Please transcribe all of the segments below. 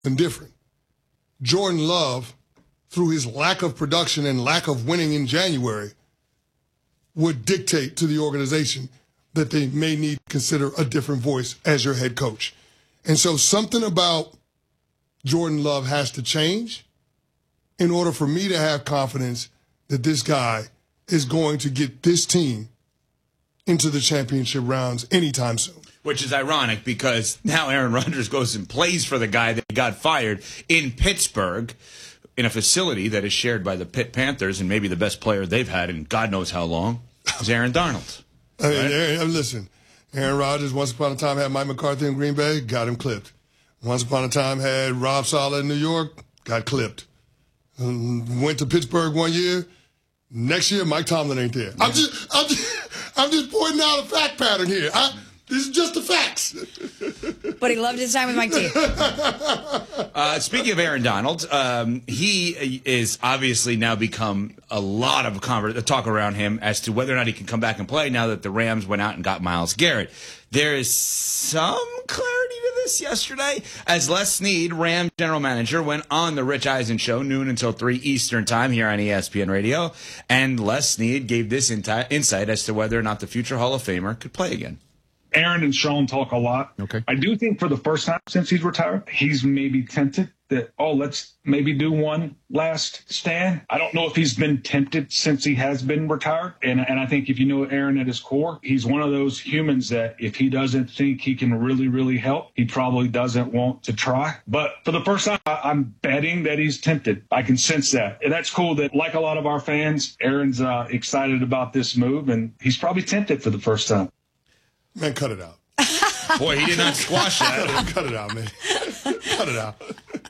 something different. Jordan Love, through his lack of production and lack of winning in January, would dictate to the organization that they may need to consider a different voice as your head coach. And so something about Jordan Love has to change in order for me to have confidence that this guy is going to get this team into the championship rounds anytime soon. Which is ironic because now Aaron Rodgers goes and plays for the guy that got fired in Pittsburgh in a facility that is shared by the Pitt Panthers, and maybe the best player they've had in God knows how long is Aaron Donald. I mean, listen, Aaron Rodgers once upon a time had Mike McCarthy in Green Bay, got him clipped. Once upon a time had Rob Saleh in New York, got clipped. Went to Pittsburgh one year. Next year, Mike Tomlin ain't there. I'm just pointing out a fact pattern here. This is just the facts. But he loved his time with Mike T. Speaking of Aaron Donald, he is obviously now become a lot of talk around him as to whether or not he can come back and play now that the Rams went out and got Myles Garrett. There is some clarity to this yesterday as Les Snead, Rams general manager, went on the Rich Eisen show, noon until 3 Eastern time here on ESPN Radio, and Les Snead gave this insight as to whether or not the future Hall of Famer could play again. Aaron and Sean talk a lot. Okay. I do think for the first time since he's retired, he's maybe tempted that, let's maybe do one last stand. I don't know if he's been tempted since he has been retired. And I think if you know Aaron at his core, he's one of those humans that if he doesn't think he can really, really help, he probably doesn't want to try. But for the first time, I'm betting that he's tempted. I can sense that. And that's cool that, like a lot of our fans, Aaron's excited about this move, and he's probably tempted for the first time. Man, cut it out. Boy, he did not squash that. Cut it out, man. Cut it out.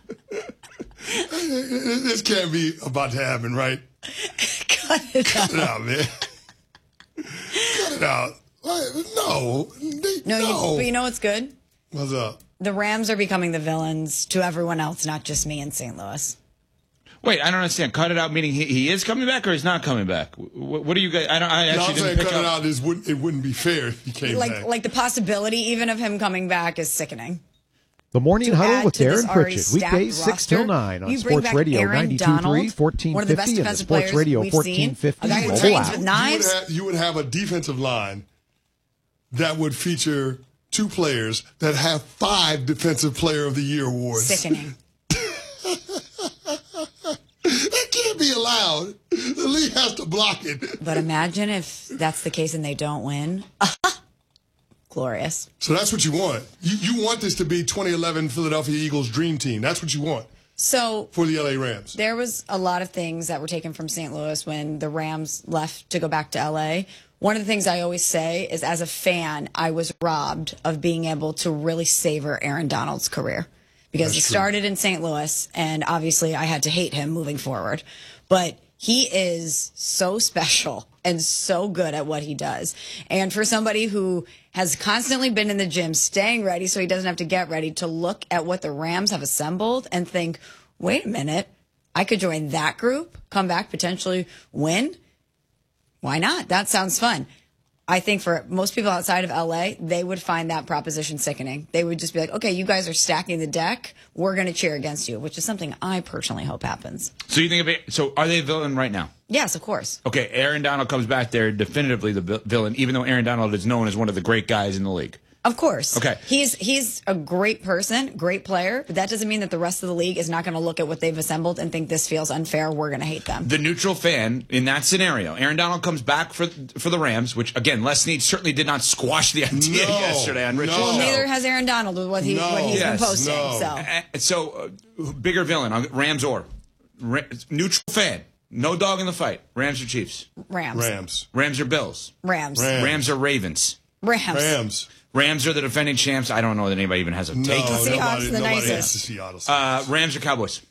This can't be about to happen, right? Cut it out, man. Cut it out. No. But you know what's good? What's up? The Rams are becoming the villains to everyone else, not just me in St. Louis. Wait, I don't understand. Cut it out meaning he is coming back or he's not coming back? What do you guys? I'm saying cut it out. It wouldn't be fair if he came back. Like the possibility even of him coming back is sickening. The Morning Huddle with Darren Pritchett, weekdays 6 till 9 on You Sports bring Radio back Aaron 92.3, Donald, 1450, one of the best and the defensive Sports players Radio we've 1450 seen. A guy who mobile trains app. with knives. You would have a defensive line that would feature two players that have 5 Defensive Player of the Year awards. Sickening. That can't be allowed. The league has to block it. But imagine if that's the case and they don't win. Glorious. So that's what you want. You want this to be 2011 Philadelphia Eagles dream team. That's what you want. So for the LA Rams. There was a lot of things that were taken from St. Louis when the Rams left to go back to LA. One of the things I always say is as a fan, I was robbed of being able to really savor Aaron Donald's career. Because it started in St. Louis, and obviously I had to hate him moving forward. But he is so special and so good at what he does. And for somebody who has constantly been in the gym, staying ready so he doesn't have to get ready, to look at what the Rams have assembled and think, wait a minute, I could join that group, come back, potentially win. Why not? That sounds fun. I think for most people outside of LA, they would find that proposition sickening. They would just be like, okay, you guys are stacking the deck. We're going to cheer against you, which is something I personally hope happens. So you think of it? So are they a villain right now? Yes, of course. Okay, Aaron Donald comes back there, definitively the villain, even though Aaron Donald is known as one of the great guys in the league. Of course. Okay. He's a great person, great player, but that doesn't mean that the rest of the league is not going to look at what they've assembled and think this feels unfair. We're going to hate them. The neutral fan in that scenario, Aaron Donald comes back for the Rams, which, again, Les Snead certainly did not squash the idea yesterday on Rich's show. Well, neither has Aaron Donald with what he's been posting. So bigger villain, Rams or neutral fan. No dog in the fight. Rams or Chiefs? Rams. Rams or Bills? Rams. Rams or Ravens? Rams. Rams are the defending champs. I don't know that anybody even has a take. The Seahawks, the nicest. Rams or Cowboys?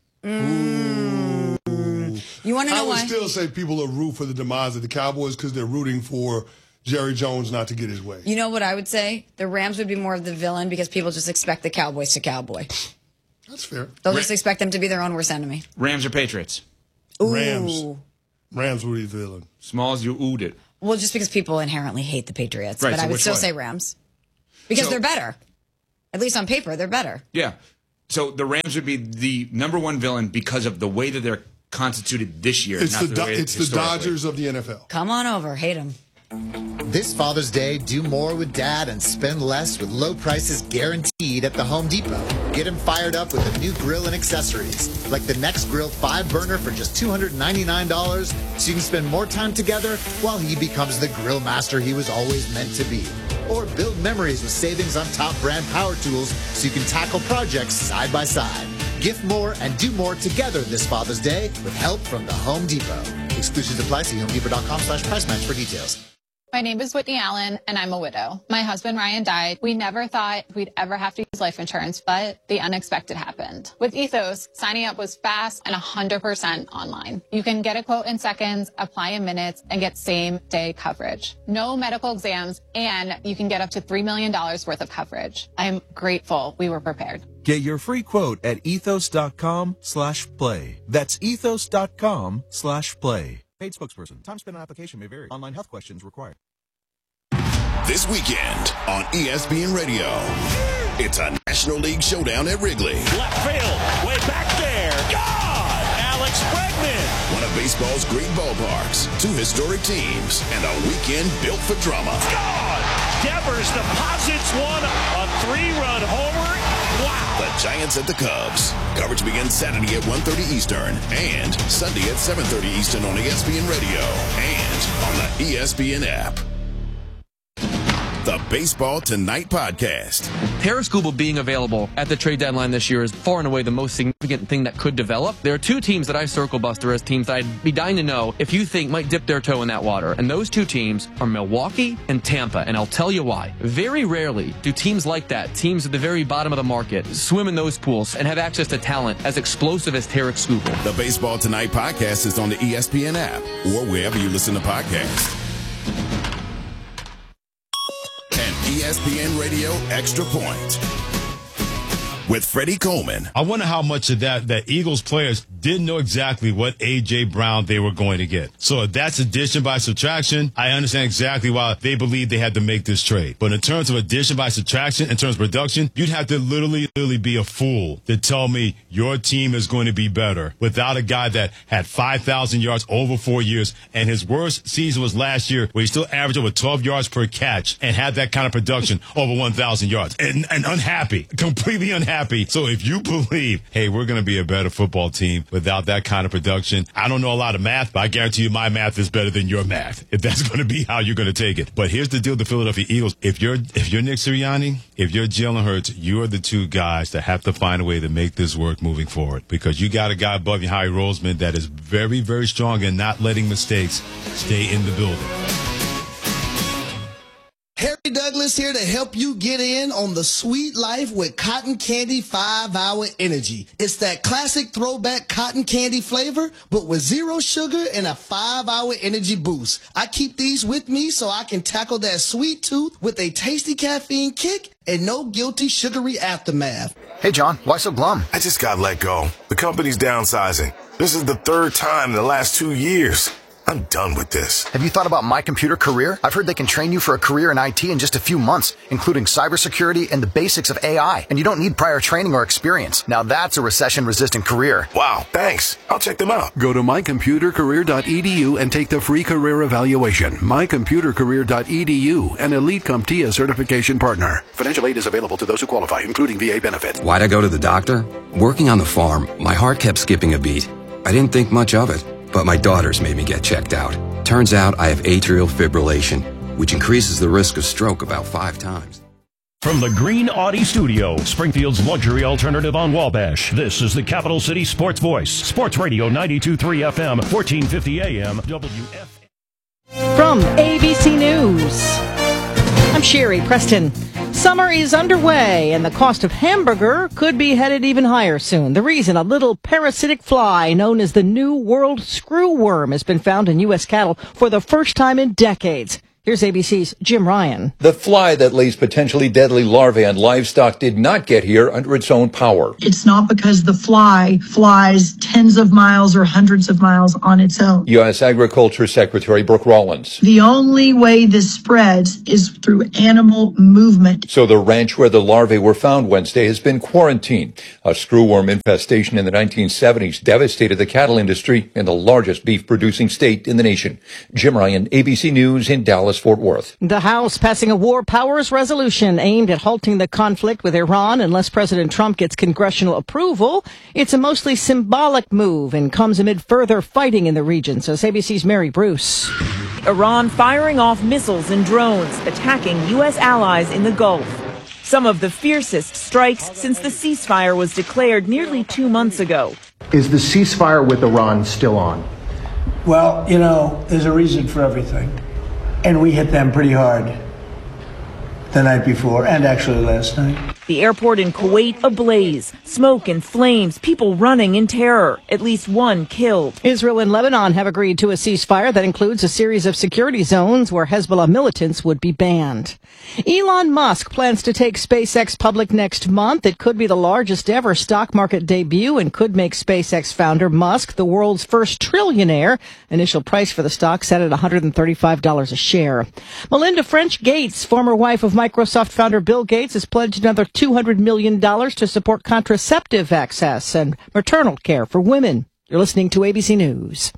You want to know why? I would still say people are root for the demise of the Cowboys because they're rooting for Jerry Jones not to get his way. You know what I would say? The Rams would be more of the villain because people just expect the Cowboys to cowboy. That's fair. They'll just expect them to be their own worst enemy. Rams or Patriots? Ooh. Rams would be the villain. Smalls, you oohed it. Well, just because people inherently hate the Patriots. Right, but so I would which still one? say Rams. Because they're better. At least on paper, they're better. Yeah. So the Rams would be the number one villain because of the way that they're constituted this year. It's the Dodgers of the NFL. Come on over. Hate them. This Father's Day, do more with Dad and spend less with low prices guaranteed at the Home Depot. Get him fired up with a new grill and accessories, like the Next Grill 5-burner for just $299, so you can spend more time together while he becomes the grill master he was always meant to be. Or build memories with savings on top brand power tools so you can tackle projects side by side. Gift more and do more together this Father's Day with help from the Home Depot. Exclusions apply. See HomeDepot.com/price match for details. My name is Whitney Allen, and I'm a widow. My husband, Ryan, died. We never thought we'd ever have to use life insurance, but the unexpected happened. With Ethos, signing up was fast and 100% online. You can get a quote in seconds, apply in minutes, and get same-day coverage. No medical exams, and you can get up to $3 million worth of coverage. I'm grateful we were prepared. Get your free quote at ethos.com/play. That's ethos.com/play. Paid spokesperson. Time spent on application may vary. Online health questions required. This weekend on ESPN Radio, it's a National League showdown at Wrigley. Left field, way back there. God! Alex Bregman. One of baseball's great ballparks, 2 historic teams, and a weekend built for drama. God! Devers deposits one, a 3-run homer. Wow! The Giants at the Cubs. Coverage begins Saturday at 1:30 Eastern and Sunday at 7:30 Eastern on ESPN Radio and on the ESPN app. The Baseball Tonight podcast. Tarik Skubal being available at the trade deadline this year is far and away the most significant thing that could develop. There are 2 teams that I circle, Buster, as teams that I'd be dying to know if you think might dip their toe in that water. And those 2 teams are Milwaukee and Tampa. And I'll tell you why. Very rarely do teams like that, teams at the very bottom of the market, swim in those pools and have access to talent as explosive as Tarik Skubal. The Baseball Tonight podcast is on the ESPN app or wherever you listen to podcasts. ESPN Radio Extra Point with Freddie Coleman. I wonder how much of that Eagles players didn't know exactly what A.J. Brown they were going to get. So if that's addition by subtraction, I understand exactly why they believed they had to make this trade. But in terms of addition by subtraction, in terms of production, you'd have to literally be a fool to tell me your team is going to be better without a guy that had 5,000 yards over 4 years, and his worst season was last year where he still averaged over 12 yards per catch and had that kind of production over 1,000 yards. And unhappy, completely unhappy. So if you believe, hey, we're going to be a better football team without that kind of production, I don't know a lot of math, but I guarantee you my math is better than your math, if that's going to be how you're going to take it. But here's the deal with the Philadelphia Eagles. If you're Nick Sirianni, if you're Jalen Hurts, you're the 2 guys that have to find a way to make this work moving forward, because you got a guy above you, Howie Roseman, that is very, very strong in not letting mistakes stay in the building. Harry Douglas here to help you get in on the sweet life with Cotton Candy 5-Hour Energy. It's that classic throwback cotton candy flavor, but with 0 sugar and a 5-hour energy boost. I keep these with me so I can tackle that sweet tooth with a tasty caffeine kick and no guilty sugary aftermath. Hey, John, why so glum? I just got let go. The company's downsizing. This is the 3rd time in the last 2 years. I'm done with this. Have you thought about My Computer Career? I've heard they can train you for a career in IT in just a few months, including cybersecurity and the basics of AI. And you don't need prior training or experience. Now that's a recession-resistant career. Wow, thanks. I'll check them out. Go to mycomputercareer.edu and take the free career evaluation. mycomputercareer.edu, an Elite CompTIA certification partner. Financial aid is available to those who qualify, including VA benefits. Why'd I go to the doctor? Working on the farm, my heart kept skipping a beat. I didn't think much of it. But my daughters made me get checked out. Turns out I have atrial fibrillation, which increases the risk of stroke about 5 times. From the Green Audi Studio, Springfield's luxury alternative on Wabash, this is the Capital City Sports Voice. Sports Radio 92.3 FM, 1450 AM, WF. From ABC News, I'm Sherry Preston. Summer is underway, and the cost of hamburger could be headed even higher soon. The reason, a little parasitic fly known as the New World screwworm has been found in U.S. cattle for the first time in decades. Here's ABC's Jim Ryan. The fly that lays potentially deadly larvae on livestock did not get here under its own power. It's not because the fly flies tens of miles or hundreds of miles on its own. U.S. Agriculture Secretary Brooke Rollins. The only way this spreads is through animal movement. So the ranch where the larvae were found Wednesday has been quarantined. A screwworm infestation in the 1970s devastated the cattle industry in the largest beef-producing state in the nation. Jim Ryan, ABC News in Dallas-Fort Worth. The House passing a war powers resolution aimed at halting the conflict with Iran unless President Trump gets congressional approval. It's a mostly symbolic move and comes amid further fighting in the region, says ABC's Mary Bruce. Iran firing off missiles and drones, attacking U.S. allies in the Gulf. Some of the fiercest strikes since the ceasefire was declared nearly 2 months ago. Is the ceasefire with Iran still on? Well, there's a reason for everything. And we hit them pretty hard the night before and actually last night. The airport in Kuwait ablaze, smoke and flames, people running in terror, at least one killed. Israel and Lebanon have agreed to a ceasefire that includes a series of security zones where Hezbollah militants would be banned. Elon Musk plans to take SpaceX public next month. It could be the largest ever stock market debut and could make SpaceX founder Musk the world's first trillionaire. Initial price for the stock set at $135 a share. Melinda French Gates, former wife of Microsoft founder Bill Gates, has pledged another $200 million to support contraceptive access and maternal care for women. You're listening to ABC News.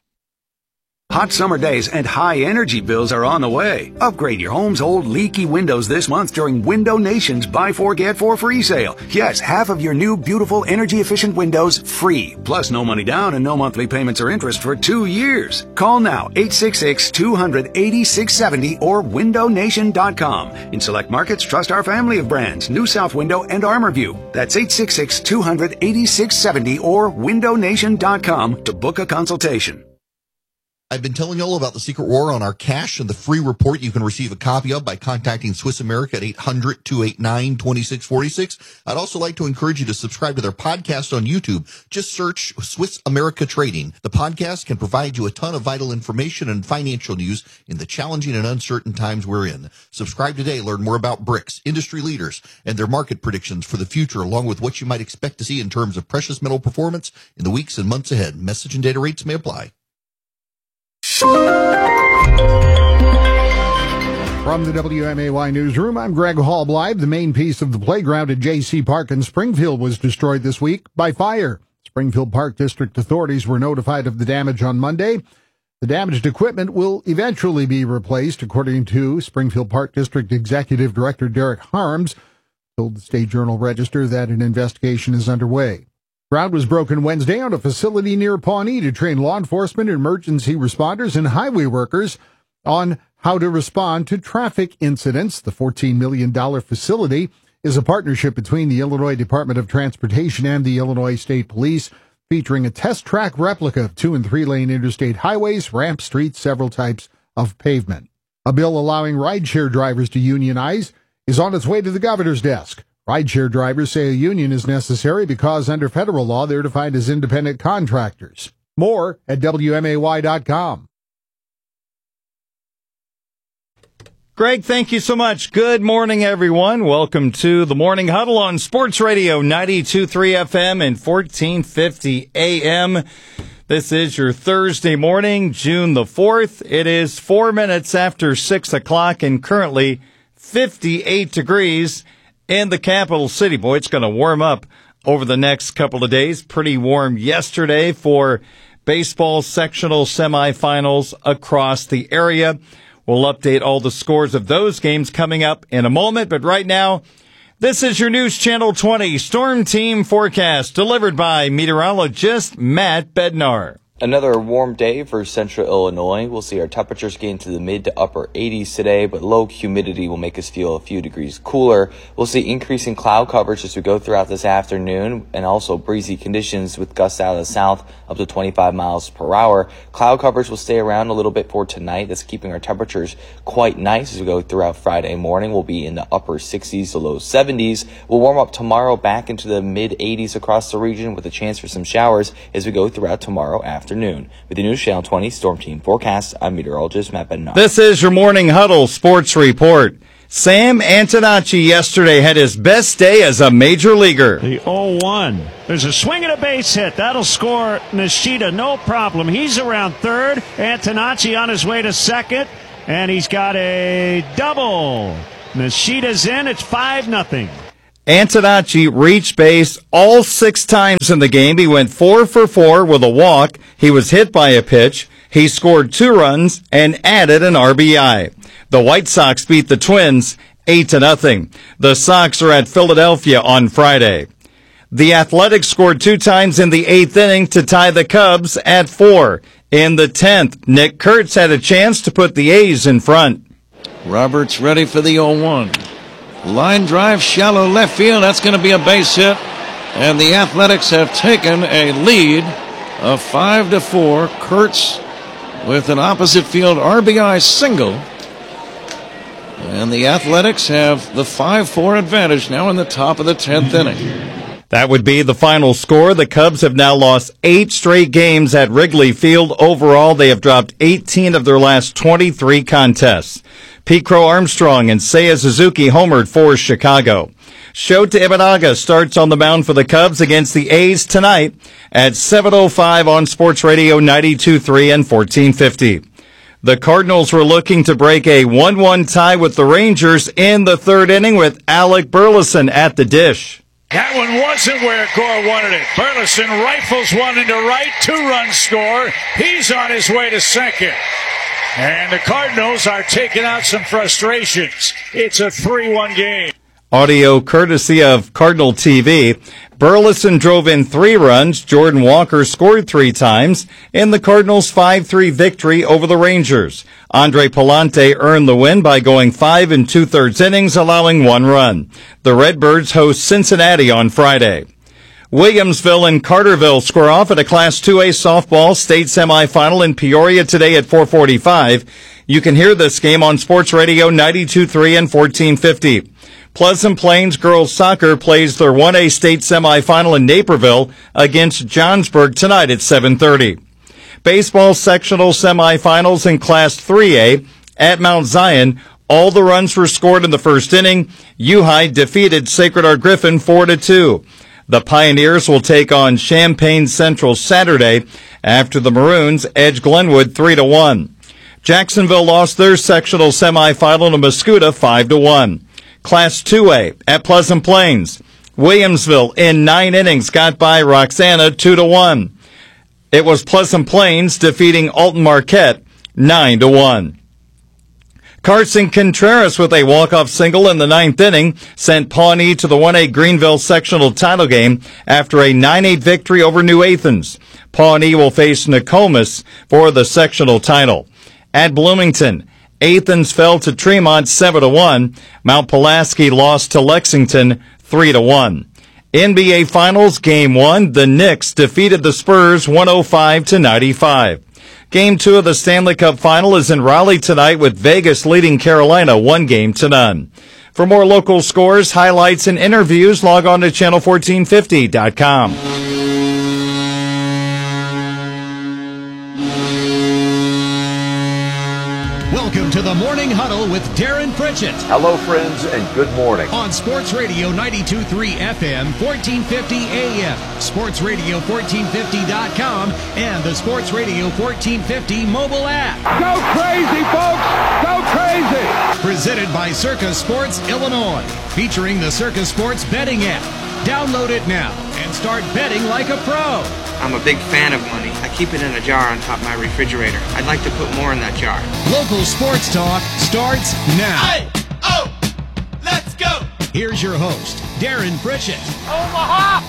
Hot summer days and high energy bills are on the way. Upgrade your home's old leaky windows this month during Window Nation's Buy 4 Get 4 free sale. Yes, half of your new beautiful energy efficient windows free. Plus no money down and no monthly payments or interest for 2 years. Call now 866-200-8670 or windownation.com. In select markets, trust our family of brands, New South Window and ArmorView. That's 866-200-8670 or windownation.com to book a consultation. I've been telling you all about the Secret War on our cash and the free report you can receive a copy of by contacting Swiss America at 800-289-2646. I'd also like to encourage you to subscribe to their podcast on YouTube. Just search Swiss America Trading. The podcast can provide you a ton of vital information and financial news in the challenging and uncertain times we're in. Subscribe today. Learn more about BRICS, industry leaders, and their market predictions for the future, along with what you might expect to see in terms of precious metal performance in the weeks and months ahead. Message and data rates may apply. From the WMAY newsroom, I'm Greg Hallbleib. The main piece of the playground at J.C. Park in Springfield was destroyed this week by fire. Springfield Park District authorities were notified of the damage on Monday. The damaged equipment will eventually be replaced, according to Springfield Park District Executive Director Derek Harms, told the State Journal-Register that an investigation is underway. Ground was broken Wednesday on a facility near Pawnee to train law enforcement, emergency responders, and highway workers on how to respond to traffic incidents. The $14 million facility is a partnership between the Illinois Department of Transportation and the Illinois State Police, featuring a test track replica of 2- and 3-lane interstate highways, ramp streets, several types of pavement. A bill allowing rideshare drivers to unionize is on its way to the governor's desk. Rideshare drivers say a union is necessary because under federal law, they're defined as independent contractors. More at WMAY.com. Greg, thank you so much. Good morning, everyone. Welcome to the Morning Huddle on Sports Radio 92.3 FM and 1450 AM. This is your Thursday morning, June the 4th. It is 4 minutes after 6 o'clock and currently 58 degrees in the capital city. Boy, it's going to warm up over the next couple of days. Pretty warm yesterday for baseball sectional semifinals across the area. We'll update all the scores of those games coming up in a moment. But right now, this is your News Channel 20 Storm Team Forecast delivered by meteorologist Matt Bednar. Another warm day for central Illinois. We'll see our temperatures gain to the mid to upper 80s today, but low humidity will make us feel a few degrees cooler. We'll see increasing cloud coverage as we go throughout this afternoon, and also breezy conditions with gusts out of the south up to 25 miles per hour. Cloud coverage will stay around a little bit for tonight. That's keeping our temperatures quite nice as we go throughout Friday morning. We'll be in the upper 60s to low 70s. We'll warm up tomorrow back into the mid 80s across the region with a chance for some showers as we go throughout tomorrow afternoon. afternoon. With the new Channel 20 Storm Team forecast, I'm meteorologist Matt Bednar. This is your Morning Huddle Sports Report. Sam Antonacci yesterday had his best day as a major leaguer. The 0-1. There's a swing and a base hit. That'll score Nishida, no problem. He's around third. Antonacci on his way to second. And he's got a double. Nishida's in. It's 5-0. Antonacci reached base all 6 times in the game. He went 4 for 4 with a walk. He was hit by a pitch. He scored 2 runs and added an RBI. The White Sox beat the Twins 8-0. The Sox are at Philadelphia on Friday. The Athletics scored 2 times in the 8th inning to tie the Cubs at 4. In the 10th, Nick Kurtz had a chance to put the A's in front. Roberts ready for the 0-1. Line drive, shallow left field. That's going to be a base hit. And the Athletics have taken a lead of 5-4. Kurtz with an opposite field RBI single. And the Athletics have the 5-4 advantage now in the top of the 10th inning. That would be the final score. The Cubs have now lost 8 straight games at Wrigley Field. Overall, they have dropped 18 of their last 23 contests. Pete Crow Armstrong and Seiya Suzuki homered for Chicago. Shota Imanaga starts on the mound for the Cubs against the A's tonight at 7:05 on Sports Radio 92.3 and 1450. The Cardinals were looking to break a 1-1 tie with the Rangers in the 3rd inning with Alec Burleson at the dish. That one wasn't where Gore wanted it. Burleson rifles one into right, 2-run score. He's on his way to second. And the Cardinals are taking out some frustrations. It's a 3-1 game. Audio courtesy of Cardinal TV. Burleson drove in 3 runs. Jordan Walker scored 3 times in the Cardinals' 5-3 victory over the Rangers. Andre Palante earned the win by going 5 2/3 innings, allowing 1 run. The Redbirds host Cincinnati on Friday. Williamsville and Carterville square off at a Class 2A softball state semifinal in Peoria today at 4:45. You can hear this game on Sports Radio 92.3 and 1450. Pleasant Plains girls soccer plays their 1A state semifinal in Naperville against Johnsburg tonight at 7:30. Baseball sectional semifinals in Class 3A at Mount Zion. All the runs were scored in the first inning. U-High defeated Sacred Heart Griffin 4-2. The Pioneers will take on Champaign Central Saturday after the Maroons edge Glenwood 3-1. Jacksonville lost their sectional semifinal to Mascoutah 5-1. Class 2A at Pleasant Plains. Williamsville in 9 innings got by Roxana 2-1. It was Pleasant Plains defeating Alton Marquette 9-1. Carson Contreras with a walk-off single in the 9th inning sent Pawnee to the 1A Greenville sectional title game after a 9-8 victory over New Athens. Pawnee will face Nokomis for the sectional title. At Bloomington, Athens fell to Tremont 7-1. Mount Pulaski lost to Lexington 3-1. NBA Finals Game 1, the Knicks defeated the Spurs 105-95. Game 2 of the Stanley Cup Final is in Raleigh tonight with Vegas leading Carolina 1-0. For more local scores, highlights, and interviews, log on to channel1450.com. Welcome to the Morning Huddle with Darren Pritchett. Hello, friends, and good morning. On Sports Radio 92.3 FM, 1450 AM, sportsradio1450.com, and the Sports Radio 1450 mobile app. Go crazy, folks! Go crazy! Presented by Circa Sports Illinois, featuring the Circa Sports betting app. Download it now and start betting like a pro. I'm a big fan of money. I keep it in a jar on top of my refrigerator. I'd like to put more in that jar. Local sports talk starts now. Hey! Oh! Let's go! Here's your host, Darren Pritchett. Omaha!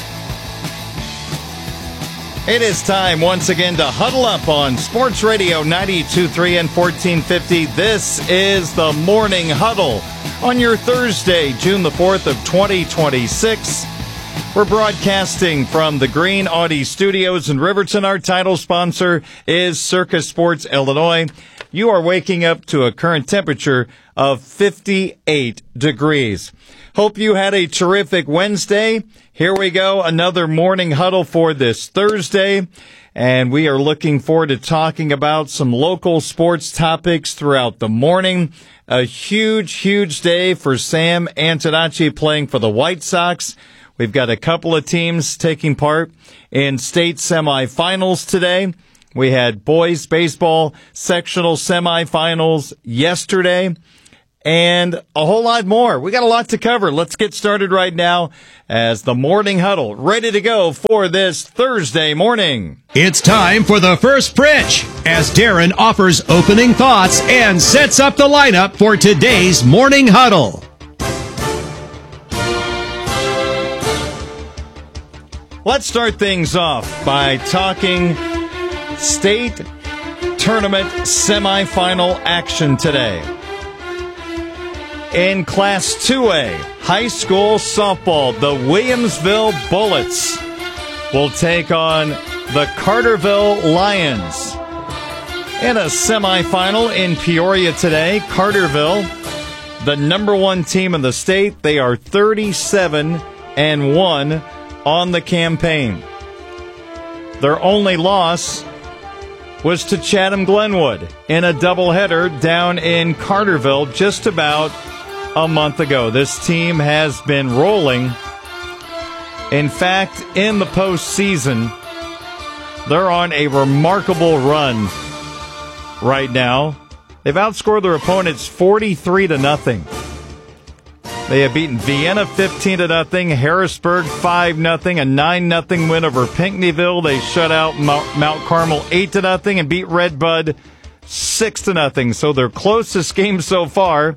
It is time once again to huddle up on Sports Radio 92.3 and 1450. This is the Morning Huddle on your Thursday, June the 4th of 2026. We're broadcasting from the Green Audi Studios in Riverton. Our title sponsor is Circa Sports Illinois. You are waking up to a current temperature of 58 degrees. Hope you had a terrific Wednesday. Here we go, another morning huddle for this Thursday. And we are looking forward to talking about some local sports topics throughout the morning. A huge day for Sam Antonacci playing for the White Sox. We've got a couple of teams taking part in state semifinals today. We had boys baseball sectional semifinals yesterday and a whole lot more. We got a lot to cover. Let's get started right now as the morning huddle ready to go for this Thursday morning. It's time for the first pitch as Darren offers opening thoughts and sets up the lineup for today's morning huddle. Let's start things off by talking state tournament semifinal action today. In Class 2A, high school softball, the Williamsville Bullets will take on the Carterville Lions. In a semifinal in Peoria today, Carterville, the number one team in the state, they are 37-1 on the campaign. Their only loss was to Chatham Glenwood in a doubleheader down in Carterville just about a month ago. This team has been rolling. In fact, in the postseason, they're on a remarkable run right now. They've outscored their opponents 43-0. They have beaten Vienna 15-0, Harrisburg 5-0, a 9-0 win over Pinckneyville. They shut out Mount Carmel 8-0 and beat Red Bud 6-0. So their closest game so far,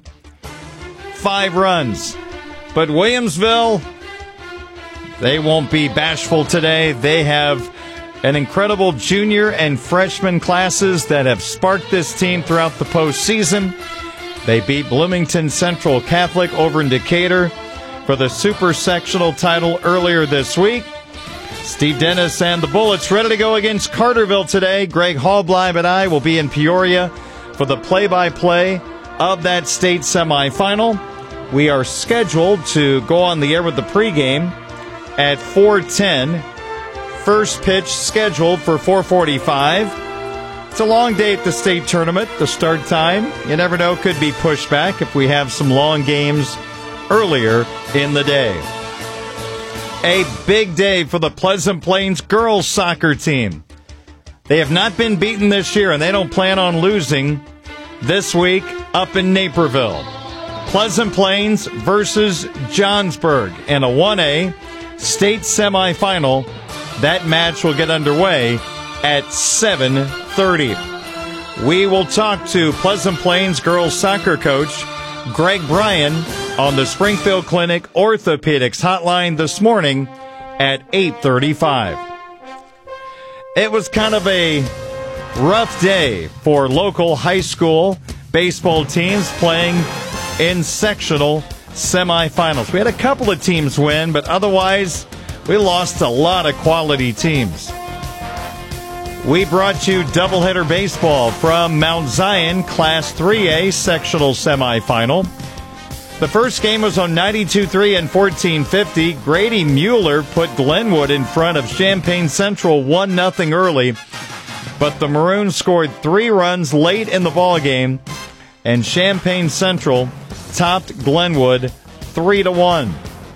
5 runs. But Williamsville, they won't be bashful today. They have an incredible junior and freshman classes that have sparked this team throughout the postseason. They beat Bloomington Central Catholic over in Decatur for the super sectional title earlier this week. Steve Dennis and the Bullets ready to go against Carterville today. Greg Hallbleib and I will be in Peoria for the play-by-play of that state semifinal. We are scheduled to go on the air with the pregame at 4:10. First pitch scheduled for 4:45. It's a long day at the state tournament. The start time, you never know, could be pushed back if we have some long games earlier in the day. A big day for the Pleasant Plains girls soccer team. They have not been beaten this year, and they don't plan on losing this week up in Naperville. Pleasant Plains versus Johnsburg in a 1A state semifinal. That match will get underway at 7:30. We will talk to Pleasant Plains girls soccer coach Greg Bryan on the Springfield Clinic Orthopedics hotline this morning at 8:35. It was kind of a rough day for local high school baseball teams playing in sectional semifinals. We had a couple of teams win, but otherwise we lost a lot of quality teams. We brought you doubleheader baseball from Mount Zion Class 3A sectional semifinal. The first game was on 92.3 and 1450. Grady Mueller put Glenwood in front of Champaign Central 1-0 early, but the Maroons scored 3 runs late in the ballgame, and Champaign Central topped Glenwood 3-1.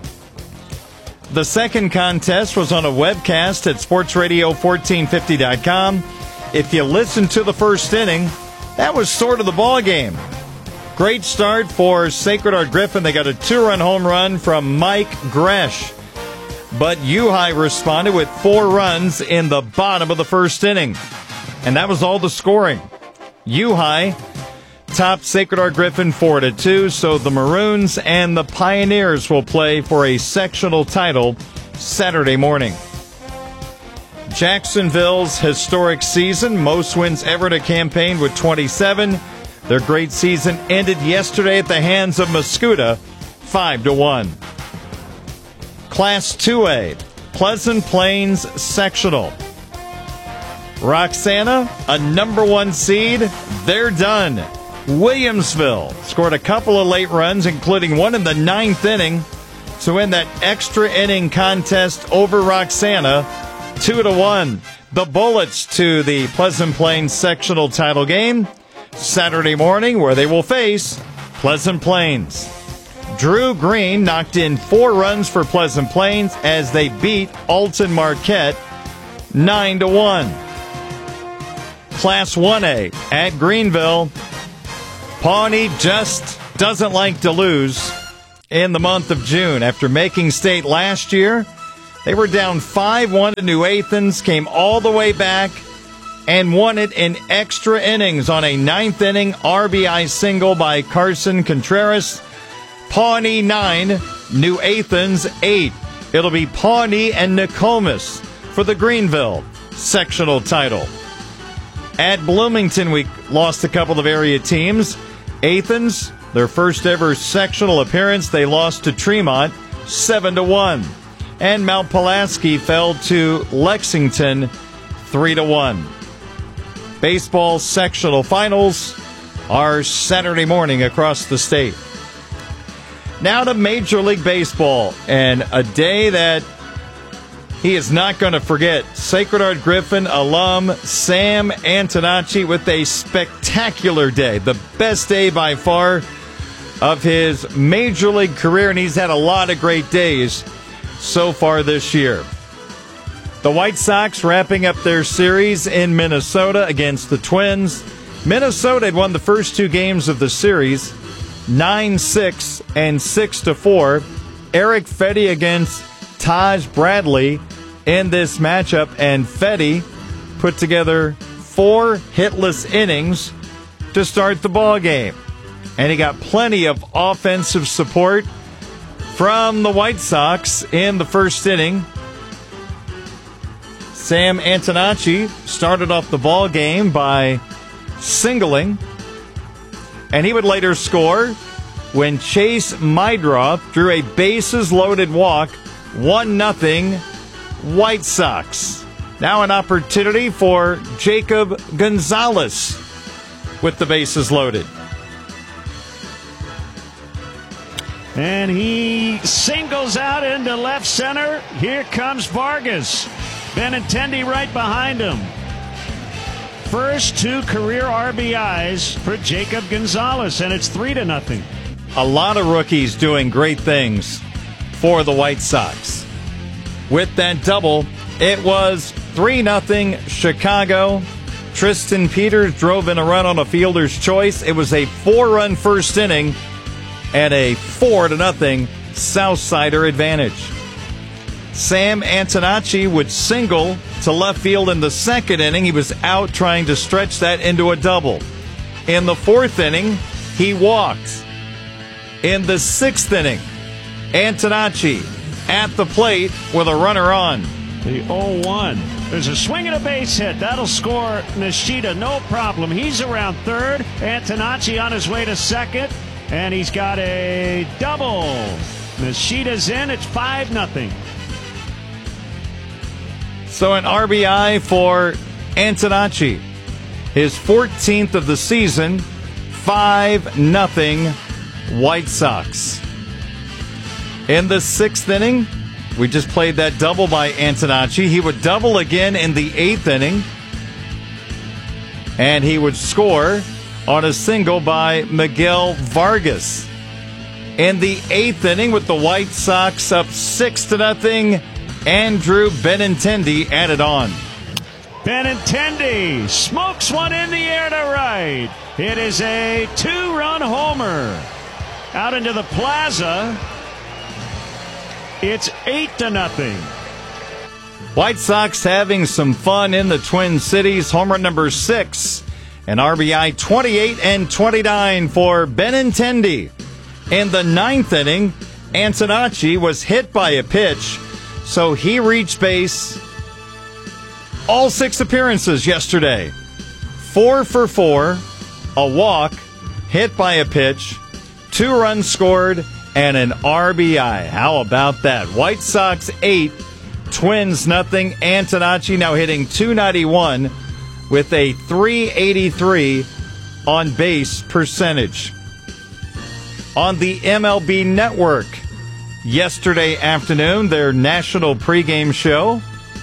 The second contest was on a webcast at sportsradio1450.com. If you listen to the first inning, that was sort of the ball game. Great start for Sacred Heart Griffin. They got a 2-run home run from Mike Gresh. But U-High responded with 4 runs in the bottom of the first inning. And that was all the scoring. U-High topped Sacred Heart Griffin 4-2, so the Maroons and the Pioneers will play for a sectional title Saturday morning. Jacksonville's historic season, most wins ever to campaign with 27. Their great season ended yesterday at the hands of Mascoutah 5-1. Class 2A, Pleasant Plains sectional. Roxana, a number 1 seed, they're done. Williamsville scored a couple of late runs, including one in the 9th inning. to win that extra inning contest over Roxana 2-1. The Bullets to the Pleasant Plains sectional title game Saturday morning, where they will face Pleasant Plains. Drew Green knocked in 4 runs for Pleasant Plains as they beat Alton Marquette 9-1. Class 1A at Greenville. Pawnee just doesn't like to lose in the month of June. After making state last year, they were down 5-1 to New Athens, came all the way back, and won it in extra innings on a 9th inning RBI single by Carson Contreras. Pawnee 9, New Athens 8. It'll be Pawnee and Nokomis for the Greenville sectional title. At Bloomington, we lost a couple of area teams. Athens, their first ever sectional appearance, they lost to Tremont 7-1. And Mount Pulaski fell to Lexington 3-1. Baseball sectional finals are Saturday morning across the state. Now to Major League Baseball, and a day that he is not going to forget. Sacred Heart Griffin alum Sam Antonacci with a spectacular day, the best day by far of his Major League career, and he's had a lot of great days so far this year. The White Sox wrapping up their series in Minnesota against the Twins. Minnesota had won the first 2 games of the series, 9-6 and 6-4. Eric Fedde against Taj Bradley in this matchup, and Fedde put together 4 hitless innings to start the ball game. And he got plenty of offensive support from the White Sox in the first inning. Sam Antonacci started off the ball game by singling, and he would later score when Chase Meidroth drew a bases-loaded walk, 1-0 White Sox. Now an opportunity for Jacob Gonzalez with the bases loaded. And he singles out into left center. Here comes Vargas. Benintendi right behind him. First 2 career RBIs for Jacob Gonzalez, and it's 3-0. A lot of rookies doing great things for the White Sox. With that double, it was 3-0 Chicago. Tristan Peters drove in a run on a fielder's choice. It was a 4-run first inning and a 4-0 Southsider advantage. Sam Antonacci would single to left field in the second inning. He was out trying to stretch that into a double. In the 4th inning, he walked. In the 6th inning, Antonacci at the plate with a runner on. The 0-1. There's a swing and a base hit. That'll score Nishida, no problem. He's around third. Antonacci on his way to second. And he's got a double. Nishida's in. It's 5-0. So an RBI for Antonacci. His 14th of the season. 5-0 White Sox. In the 6th inning, we just played that double by Antonacci. He would double again in the 8th inning. And he would score on a single by Miguel Vargas. In the 8th inning, with the White Sox up 6-0, Andrew Benintendi added on. Benintendi smokes one in the air to right. It is a 2-run homer. Out into the plaza. It's 8-0. White Sox having some fun in the Twin Cities. Homer number 6. An RBI 28 and 29 for Benintendi. In the 9th inning, Antonacci was hit by a pitch, so he reached base all 6 appearances yesterday. 4 for 4, a walk, hit by a pitch, 2 runs scored, and an RBI. How about that? White Sox 8, Twins nothing. Antonacci now hitting .291 with a .383 on base percentage. On the MLB Network, yesterday afternoon, their national pregame show,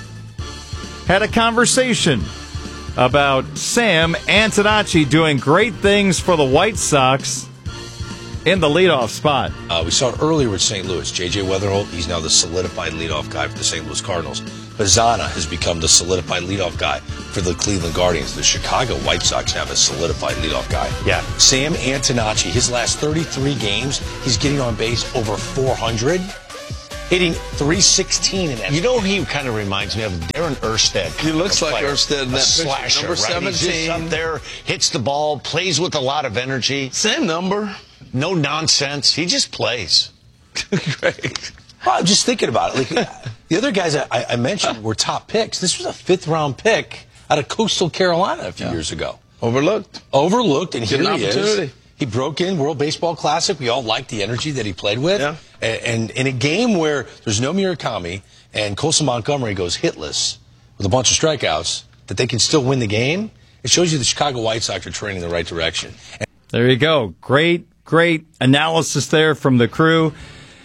had a conversation about Sam Antonacci doing great things for the White Sox in the leadoff spot. We saw it earlier with St. Louis. J.J. Weatherholt, he's now the solidified leadoff guy for the St. Louis Cardinals. Bazzana has become the solidified leadoff guy for the Cleveland Guardians. The Chicago White Sox have a solidified leadoff guy. Yeah. Sam Antonacci, his last 33 games, he's getting on base over 400. Hitting 316 in that. You know, he kind of reminds me of Darren Erstad. He looks like Erstad in that slasher, number 17. Right? He's just up there, hits the ball, plays with a lot of energy. Same number. No nonsense. He just plays. Great. Well, I'm just thinking about it. Like, the other guys I mentioned were top picks. This was a 5th-round pick out of Coastal Carolina a few years ago. Overlooked, and here he is. He broke in World Baseball Classic. We all liked the energy that he played with. Yeah. And in a game where there's no Murakami and Colson Montgomery goes hitless with a bunch of strikeouts, that they can still win the game, it shows you the Chicago White Sox are trending in the right direction. There you go. Great analysis there from the crew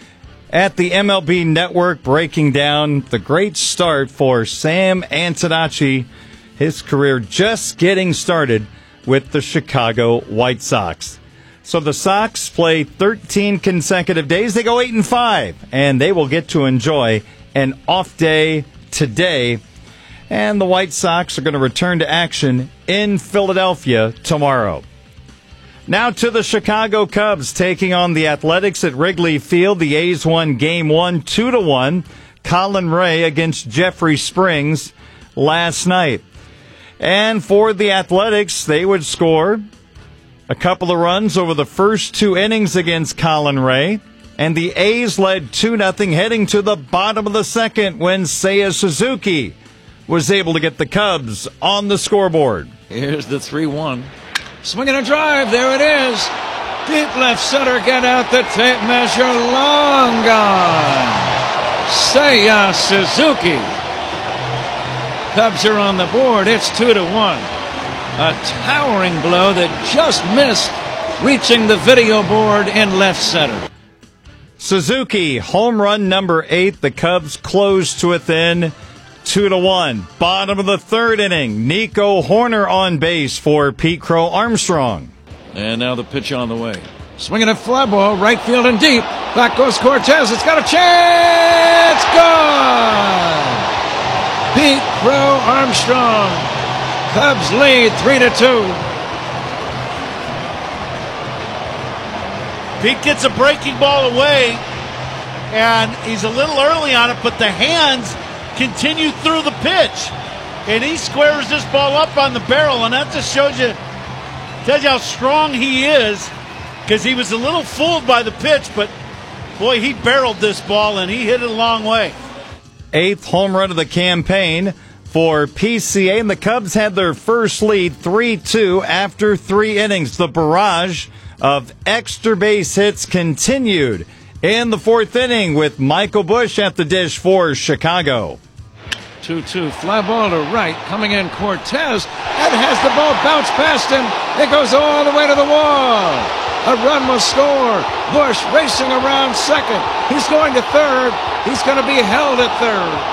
at the MLB Network, breaking down the great start for Sam Antonacci, his career just getting started with the Chicago White Sox. So the Sox play 13 consecutive days. They go 8-5, and they will get to enjoy an off day today. And the White Sox are going to return to action in Philadelphia tomorrow. Now to the Chicago Cubs taking on the Athletics at Wrigley Field. The A's won Game 1 2-1. Colin Ray against Jeffrey Springs last night. And for the Athletics, they would score a couple of runs over the first 2 innings against Colin Ray. And the A's led 2-0 heading to the bottom of the second when Seiya Suzuki was able to get the Cubs on the scoreboard. Here's the 3-1. Swinging a drive. There it is. Deep left center. Get out the tape measure. Long gone. Seiya Suzuki. Cubs are on the board. It's 2-1. A towering blow that just missed reaching the video board in left center. Suzuki, home run number 8. The Cubs close to within 2-1. Bottom of the third inning. Nico Horner on base for Pete Crow Armstrong. And now the pitch on the way. Swinging a fly ball, right field and deep. Back goes Cortez. It's got a chance. Gone. Pete Crow Armstrong. Cubs lead 3-2. Pete gets a breaking ball away, and he's a little early on it, but the hands continue through the pitch, and he squares this ball up on the barrel, and that just tells you how strong he is, because he was a little fooled by the pitch, but boy, he barreled this ball, and he hit it a long way. 8th home run of the campaign for PCA, and the Cubs had their first lead 3-2 after 3 innings. The barrage of extra base hits continued in the 4th inning with Michael Busch at the dish for Chicago. 2-2, fly ball to right, coming in Cortez, and has the ball bounce past him. It goes all the way to the wall. A run will score. Busch racing around second. He's going to third. He's going to be held at third.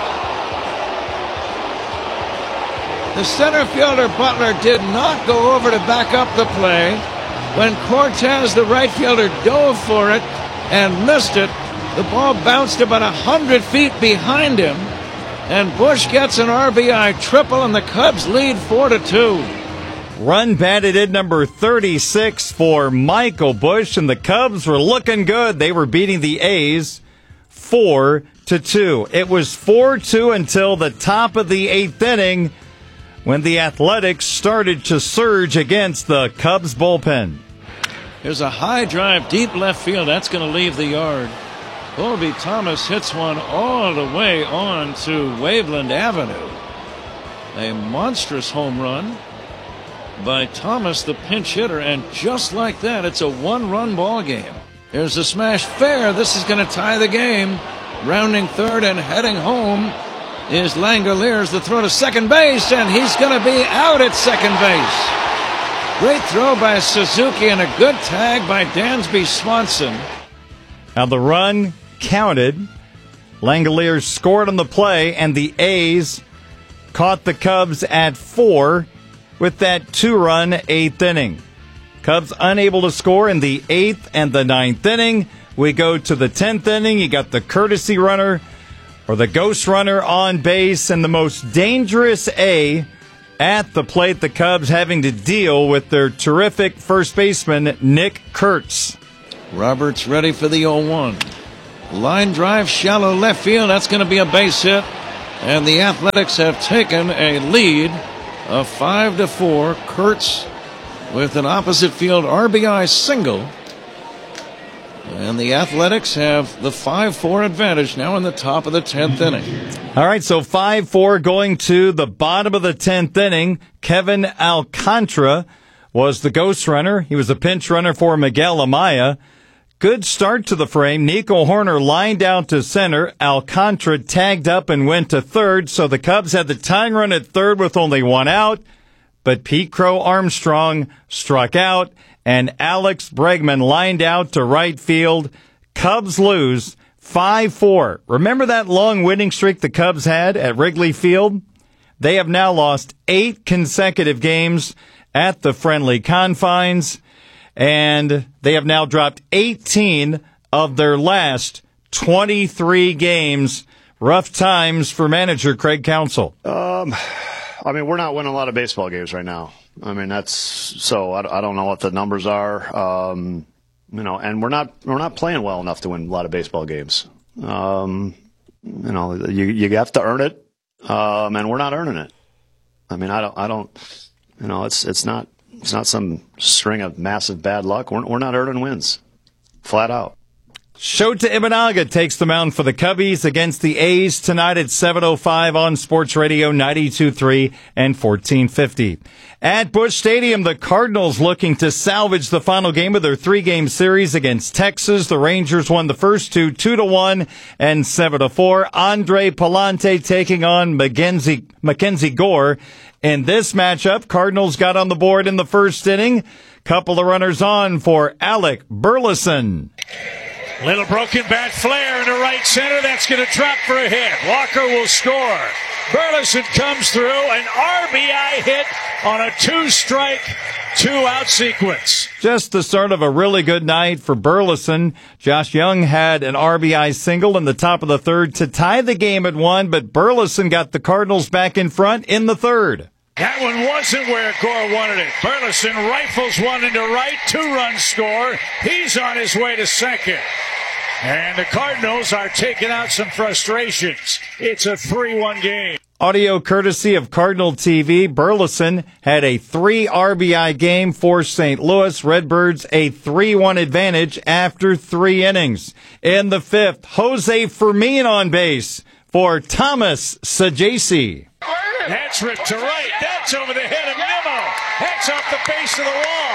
The center fielder, Butler, did not go over to back up the play. When Cortez, the right fielder, dove for it and missed it, the ball bounced about 100 feet behind him, and Busch gets an RBI triple, and the Cubs lead 4-2. Run batted in number 36 for Michael Busch, and the Cubs were looking good. They were beating the A's 4-2. It was 4-2 until the top of the 8th inning, when the Athletics started to surge against the Cubs bullpen. Here's a high drive, deep left field. That's going to leave the yard. Colby Thomas hits one all the way on to Waveland Avenue. A monstrous home run by Thomas, the pinch hitter, and just like that, it's a 1-run ball game. Here's a smash fair. This is going to tie the game. Rounding third and heading home is Langoliers. The throw to second base, and he's going to be out at second base. Great throw by Suzuki and a good tag by Dansby Swanson. Now the run counted. Langoliers scored on the play, and the A's caught the Cubs at 4 with that 2-run 8th inning. Cubs unable to score in the 8th and the 9th inning. We go to the 10th inning. You got the courtesy runner or the ghost runner on base, and the most dangerous A at the plate. The Cubs having to deal with their terrific first baseman, Nick Kurtz. Roberts ready for the 0-1. Line drive, shallow left field. That's going to be a base hit. And the Athletics have taken a lead of 5-4. Kurtz with an opposite field RBI single. And the Athletics have the 5-4 advantage now in the top of the 10th inning. All right, so 5-4 going to the bottom of the 10th inning. Kevin Alcantara was the ghost runner. He was a pinch runner for Miguel Amaya. Good start to the frame. Nico Horner lined out to center. Alcantara tagged up and went to third. So the Cubs had the tying run at third with only one out. But Pete Crow Armstrong struck out, and Alex Bregman lined out to right field. Cubs lose 5-4. Remember that long winning streak the Cubs had at Wrigley Field? They have now lost 8 consecutive games at the friendly confines, and they have now dropped 18 of their last 23 games. Rough times for manager Craig Counsell. I mean, we're not winning a lot of baseball games right now. I mean, that's so. I don't know what the numbers are. And we're not playing well enough to win a lot of baseball games. You have to earn it, and we're not earning it. I mean, I don't. It's not some string of massive bad luck. We're not earning wins, flat out. Shota Imanaga takes the mound for the Cubbies against the A's tonight at 7:05 on Sports Radio 92.3 and 1450. At Busch Stadium, the Cardinals looking to salvage the final game of their 3-game series against Texas. The Rangers won the first two 2-1 and 7-4. Andre Pallante taking on Mackenzie Gore. In this matchup, Cardinals got on the board in the first inning. Couple of runners on for Alec Burleson. Little broken bat flare into right center. That's going to drop for a hit. Walker will score. Burleson comes through. An RBI hit on a 2-strike, 2-out sequence. Just the start of a really good night for Burleson. Josh Young had an RBI single in the top of the third to tie the game at 1, but Burleson got the Cardinals back in front in the third. That one wasn't where Gore wanted it. Burleson rifles one into right, 2-run score. He's on his way to second. And the Cardinals are taking out some frustrations. It's a 3-1 game. Audio courtesy of Cardinal TV. Burleson had a 3 RBI game for St. Louis. Redbirds a 3-1 advantage after 3 innings. In the 5th, Jose Fermin on base for Thomas Saggese. That's ripped to right. That's over the head of Nimmo. That's off the base of the wall.